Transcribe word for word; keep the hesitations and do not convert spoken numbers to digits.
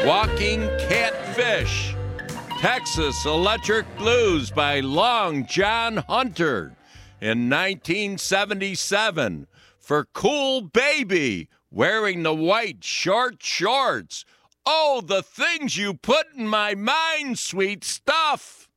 Walking Catfish. Texas Electric Blues by Long John Hunter. In nineteen seventy-seven, for Cool Baby, wearing the white short shorts. Oh, the things you put in my mind, sweet stuff.